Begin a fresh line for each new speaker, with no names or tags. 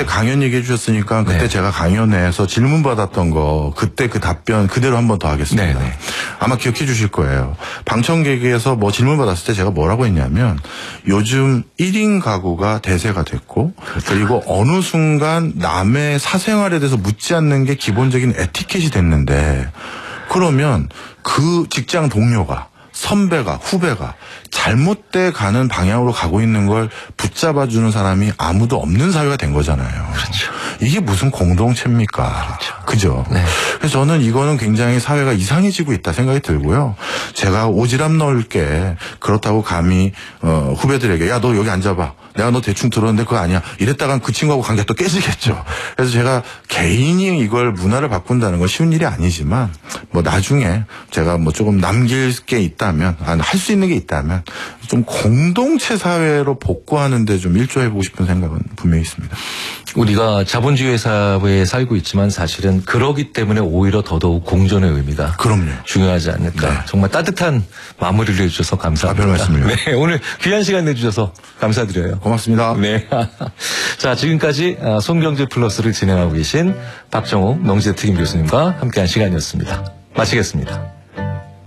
그때 강연 얘기해 주셨으니까 그때
네.
제가 강연에서 질문 받았던 거 그때 그 답변 그대로 한 번 더 하겠습니다.
네네.
아마 기억해 주실 거예요. 방청객에서 뭐 질문 받았을 때 제가 뭐라고 했냐면 요즘 1인 가구가 대세가 됐고 그리고 어느 순간 남의 사생활에 대해서 묻지 않는 게 기본적인 에티켓이 됐는데 그러면 그 직장 동료가 선배가 후배가 잘못돼 가는 방향으로 가고 있는 걸 붙잡아주는 사람이 아무도 없는 사회가 된 거잖아요.
그렇죠.
이게 무슨 공동체입니까? 그죠?
네.
그래서 저는 이거는 굉장히 사회가 이상해지고 있다 생각이 들고요. 제가 오지랖 넓게 그렇다고 감히 후배들에게 야 너 여기 앉아봐. 내가 너 대충 들었는데 그거 아니야. 이랬다간 그 친구하고 관계가 또 깨지겠죠. 그래서 제가 개인이 이걸 문화를 바꾼다는 건 쉬운 일이 아니지만 뭐 나중에 제가 뭐 조금 남길 게 있다면 할 수 있는 게 있다면 좀 공동체 사회로 복구하는 데 좀 일조해보고 싶은 생각은 분명히 있습니다.
우리가 자본주의 사회에 살고 있지만 사실은 그러기 때문에 오히려 더더욱 공존의 의미가
그럼요.
중요하지 않을까.
네.
정말 따뜻한 마무리를 해주셔서 감사합니다.
별 말씀을요.
네, 오늘 귀한 시간 내주셔서 감사드려요.
고맙습니다.
네. 자, 지금까지 송경제 플러스를 진행하고 계신 박정욱 농지대 특임 교수님과 함께한 시간이었습니다. 마치겠습니다.